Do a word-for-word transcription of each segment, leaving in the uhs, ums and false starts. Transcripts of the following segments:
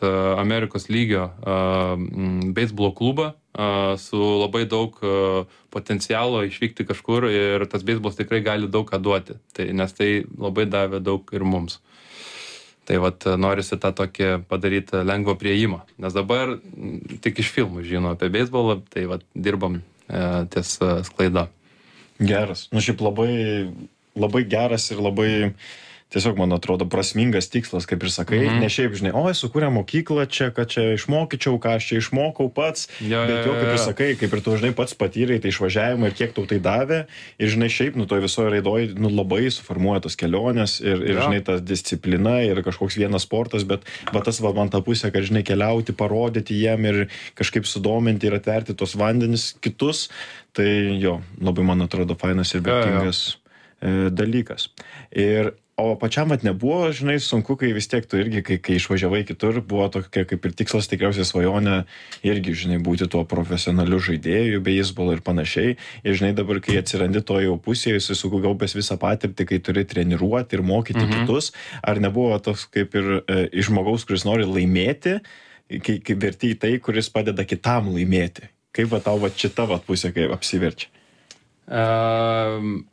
Amerikos lygio beisbolo klubą su labai daug potencialo išvykti kažkur ir tas beisbolas tikrai gali daug ką duoti, tai, nes tai labai davė daug ir mums. Tai vat norisi tą tokį padaryti lengvo priėjimą, nes dabar tik iš filmų žino apie beisbolą, tai vat dirbam ties sklaida. Geras. Nu šiaip labai, labai geras ir labai, tiesiog, man atrodo, prasmingas tikslas, kaip ir sakai, mm-hmm. ne šiaip, žinai, oi, sukūrė mokyklą čia, kad čia išmokyčiau, ką aš čia išmokau pats, ja, bet jau, kaip ir sakai, kaip ir tu, žinai, pats patyrei tai išvažiavimą ir kiek tau tai davė, ir, žinai, šiaip, nu, toj visoje raidoje, nu, labai suformuoja tos kelionės ir, ir ja. žinai, ta disciplina ir kažkoks vienas sportas, bet va tas va man ta pusė, kad, žinai, keliauti, parodyti jiem ir kažkaip sudominti ir atverti tos vandenis kitus, tai jo, labai, man atrodo, fainas ir vertingas ja, ja. dalykas. Ir o pačiam vat nebuvo, žinai, sunku, kai vis tiek tu irgi, kai, kai išvažiavai kitur, buvo tokia kaip ir tikslas, tikriausiai svajonė irgi, žinai, būti tuo profesionaliu žaidėju, beisbolo ir panašiai. Ir, žinai, dabar, kai atsirandi to jau pusėje, jis sukaupęs visą patirtį, kai turi treniruoti ir mokyti mhm. kitus, ar nebuvo toks kaip ir e, iš žmogaus, kuris nori laimėti, kai, kai verti į tai, kuris padeda kitam laimėti? Kaip va tau va šita va pusė kaip apsiverčia? Um...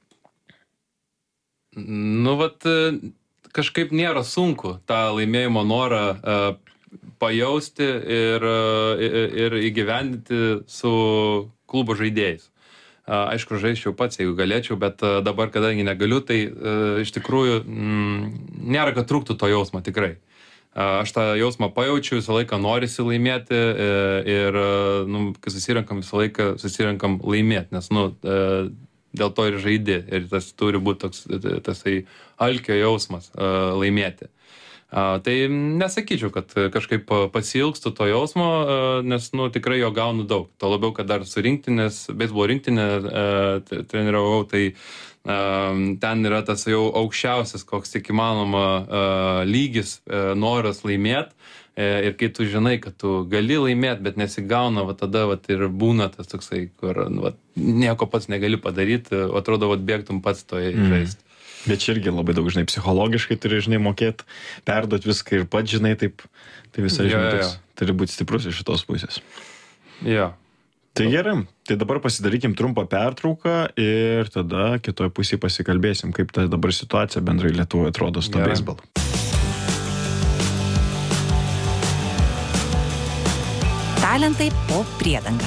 Nu, vat, kažkaip nėra sunku tą laimėjimo norą uh, pajausti ir, uh, ir įgyvendinti su klubo žaidėjais. Uh, aišku, žaisčiau pats, jeigu galėčiau, bet uh, dabar, kadangi negaliu, tai uh, iš tikrųjų mm, nėra, kad trūktų to jausmo tikrai. Uh, aš tą jausmą pajaučiu, visą laiką norisi laimėti uh, ir, uh, nu, kai susirenkam, visą laiką susirenkam laimėti, nes, nu, uh, dėl to ir žaidi, ir tas turi būti toks, tasai alkio jausmas uh, laimėti. Uh, tai nesakyčiau, kad kažkaip pasiilgstu to jausmo, uh, nes, nu, tikrai jo gaunu daug. To labiau, kad dar su rinktinės, beisbolo rinktinė uh, treniravau, tai uh, ten yra tas jau aukščiausias, koks tik įmanoma uh, lygis, uh, noras laimėti. Ir kai tu žinai, kad tu gali laimėti, bet nesigauna, va tada va, ir būna tas toksai, kur va, nieko pats negali padaryti, o atrodo, va, bėgtum pats to žaisti. Mm. Bet čia irgi labai daug, žinai, psichologiškai turi, žinai, mokėti, perduoti viską ir pats, žinai, taip, tai visai, žinai, toks, turi būti stiprus iš šitos pusės. Jo. Tai gerai, tai dabar pasidarykim trumpą pertrauką ir tada kitoje pusėje pasikalbėsim, kaip ta dabar situacija bendrai Lietuvoje atrodo su to beisbolu. Talentai po priedanga.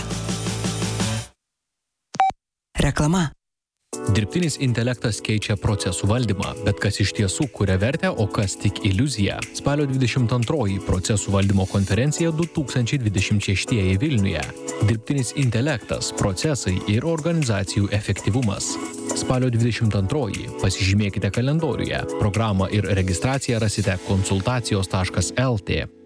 Reklama. Dirbtinis intelektas keičia procesų valdymą, bet kas iš tiesų kuria vertę, o kas tik iliuzija. Spalio dvidešimt antroji procesų valdymo konferencija du tūkstančiai dvidešimt šeštieji Vilniuje. Dirbtinis intelektas, procesai ir organizacijų efektyvumas. Spalio dvidešimt antroji pasižymėkite kalendoriuje. Programą ir registraciją rasite konsultacijos taškas el tė.